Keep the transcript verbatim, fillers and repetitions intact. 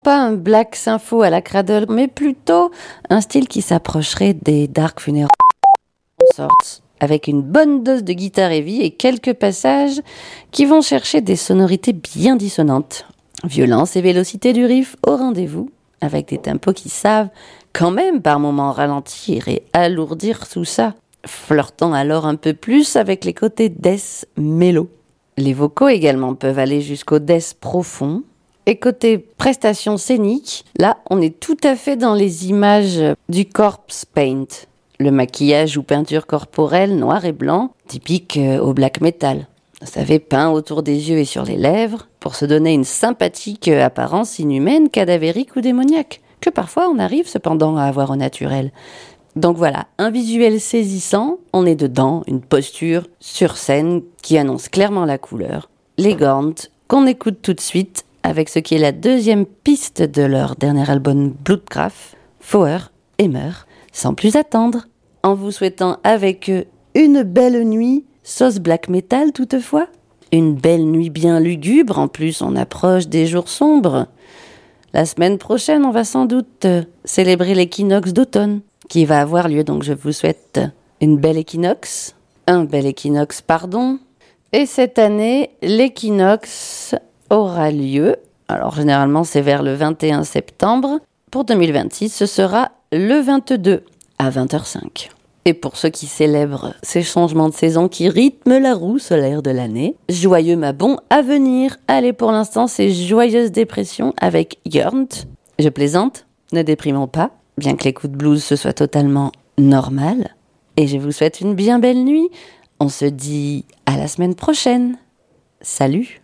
Pas un black sympho à la Cradle, mais plutôt un style qui s'approcherait des dark funeral sorts, avec une bonne dose de guitare heavy et quelques passages qui vont chercher des sonorités bien dissonantes. Violence et vélocité du riff au rendez-vous, avec des tempos qui savent quand même par moments ralentir et alourdir tout ça, flirtant alors un peu plus avec les côtés death mélo. Les vocaux également peuvent aller jusqu'au death profond. Et côté prestation scénique, là, on est tout à fait dans les images du corpse paint, le maquillage ou peinture corporelle noir et blanc, typique au black metal. Vous savez, peint autour des yeux et sur les lèvres, pour se donner une sympathique apparence inhumaine, cadavérique ou démoniaque, que parfois on arrive cependant à avoir au naturel. Donc voilà, un visuel saisissant, on est dedans, une posture sur scène qui annonce clairement la couleur. Les Gaunt, qu'on écoute tout de suite, avec ce qui est la deuxième piste de leur dernier album Bloodcraft, Foer et Meur, sans plus attendre, en vous souhaitant avec eux une belle nuit, sauce black metal toutefois, une belle nuit bien lugubre, en plus on approche des jours sombres. La semaine prochaine, on va sans doute célébrer l'équinoxe d'automne, qui va avoir lieu, donc je vous souhaite une belle équinoxe, un bel équinoxe, pardon, et cette année, l'équinoxe aura lieu, alors généralement c'est vers le vingt et un septembre, pour deux mille vingt-six ce sera le vingt-deux à vingt heures cinq. Et pour ceux qui célèbrent ces changements de saison qui rythment la roue solaire de l'année, joyeux Mabon à venir. Allez, pour l'instant c'est Joyeuse Dépression avec Yearned. Je plaisante, ne déprimons pas, bien que l'écoute blues ce soit totalement normal. Et je vous souhaite une bien belle nuit. On se dit à la semaine prochaine. Salut!